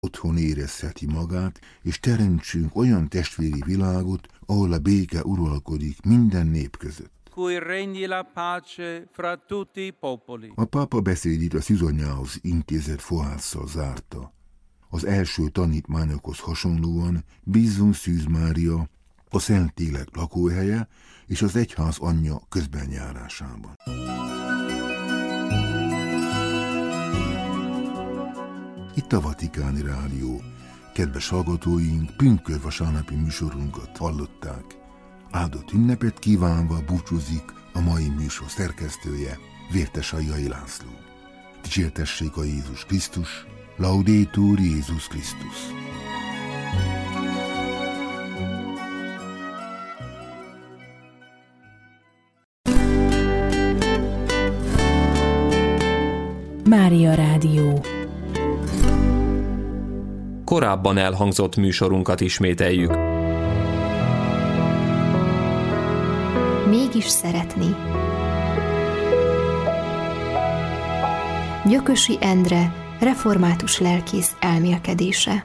otthon érezheti magát, és teremtsünk olyan testvéri világot, ahol a béke uralkodik minden nép között. A pápa beszédét a Szűzanyához intézett fohásszal zárta. Az első tanítványokhoz hasonlóan bízzon Szűz Mária a Szentlélek lakóhelye és az egyház anyja közbenjárásában. Itt a Vatikáni Rádió. Kedves hallgatóink, pünkösd vasárnapi műsorunkat hallották. Áldott ünnepet kívánva búcsúzik a mai műsor szerkesztője, Vértes Aljai László. Dicsértessék a Jézus Krisztus, Laudetur Jézus Krisztus. Mária Rádió. Korábban elhangzott műsorunkat ismételjük. Mégis szeretni. Gyökösi Endre, református lelkész elmélkedése.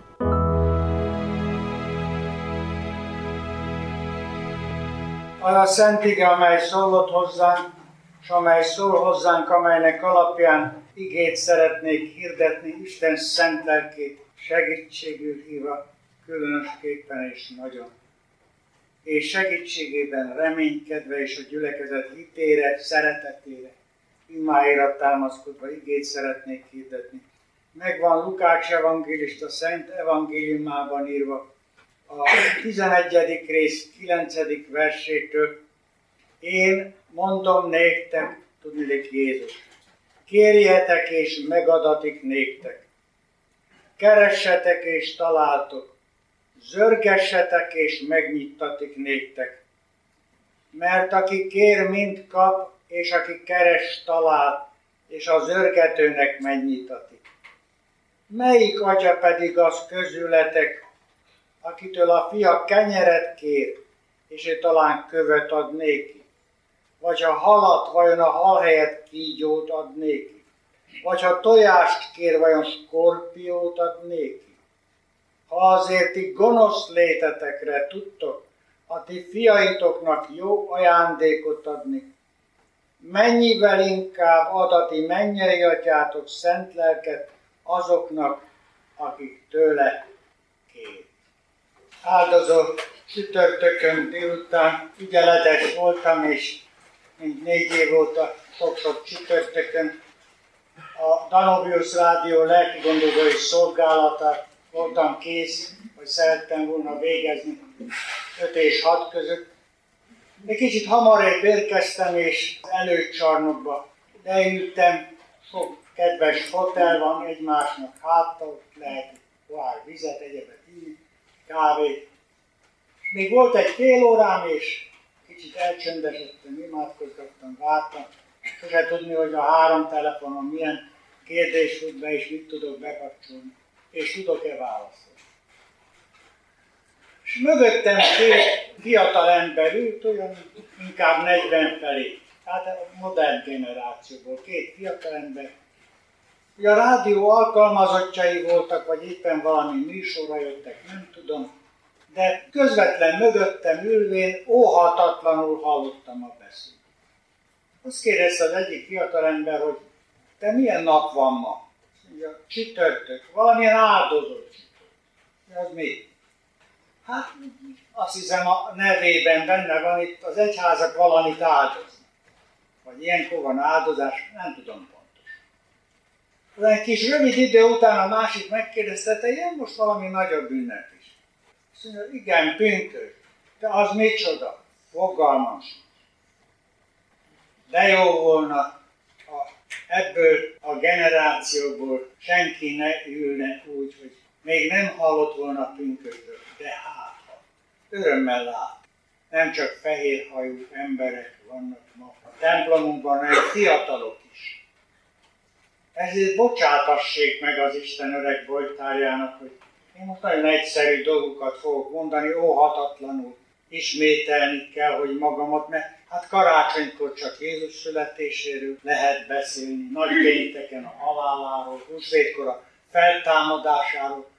Az a szent ige, amely szólott hozzánk, és amely szól hozzánk, amelynek alapján igét szeretnék hirdetni, Isten szent lelkét segítségül hívva, különösképpen és nagyon. És segítségében reménykedve és a gyülekezet hitére, szeretetére, imáira támaszkodva igét szeretnék hirdetni. Megvan Lukács evangélista szent evangéliumában írva, a 11. rész 9. versétől: én mondom néktek, tudniillik Jézus, kérjetek és megadatik néktek. Keressetek és találtok, zörgessetek és megnyittatik néktek. Mert aki kér, mind kap, és aki keres, talál, és a zörgetőnek megnyitatik. Melyik atya pedig az közületek, akitől a fia kenyeret kér, és ő talán követ ad néki? Vagy ha halat, vajon a hal helyett kígyót ad néki? Vagy ha tojást kér, vajon skorpiót ad néki? Ha azért ti gonosz létetekre tudtok, a ti fiaitoknak jó ajándékot adni, mennyivel inkább ad a ti mennyei atyátok szent lelket azoknak, akik tőle kér. Áldozó csütörtökön délután ügyeletes voltam, és mint 4 év óta sok-sok csütörtökön a Danubius Rádió lelkigondozói szolgálatát voltam kész, hogy szerettem volna végezni 5 és 6 között. Egy kicsit hamarabb érkeztem, és az előcsarnokba beültem, sok kedves hotel van egymásnak háttal, lehet pohár vizet, egyebet inni, kávét. Még volt egy fél órám, és kicsit elcsöndesedtem, imádkozgattam, vártam. Sose tudni, hogy a 3 telefonon milyen kérdés fut be, és mit tudok bekapcsolni, és tudok-e válaszolni. És mögöttem 2 fiatal ember ült, olyan inkább 40 felé. Tehát a modern generációból 2 fiatal ember. Ugye a rádió alkalmazottjai voltak, vagy éppen valami műsorra jöttek, nem tudom. De közvetlen mögöttem ülvén óhatatlanul hallottam a beszédet. Azt kérdezte az egyik fiatalember, hogy te milyen nap van ma? Mondja, csütörtök, valamilyen áldozó csütörtök. Az mi? Hát azt hiszem a nevében benne van, itt az egyházak valamit áldoznak. Vagy ilyenkor van áldozás, nem tudom pontosan. Az egy kis rövid idő után a másik megkérdezte, te ilyen most valami nagyobb ünnep is. Azt mondja, igen, pünkösd. De az micsoda? Fogalmam sincs. De jó volna, ha ebből a generációból senki ne ülne úgy, hogy még nem hallott volna pünkösdről, de hát, örömmel lát. Nem csak fehérhajú emberek vannak ma a templomunkban, hanem fiatalok is. Ezért bocsátassék meg az Isten öreg bojtárjának, hogy én most nagyon egyszerű dolgokat fogok mondani, óhatatlanul ismételni kell, hogy magamat, mert hát karácsonykor csak Jézus születéséről lehet beszélni, nagypénteken a haláláról, húsvétkor a feltámadásáról,